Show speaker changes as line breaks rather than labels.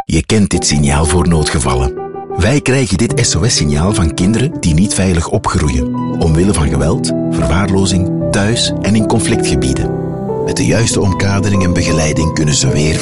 Je kent dit signaal voor noodgevallen. Wij krijgen dit SOS-signaal van kinderen die niet veilig opgroeien, omwille van geweld, verwaarlozing, thuis en in conflictgebieden. Met de juiste omkadering en begeleiding kunnen ze weer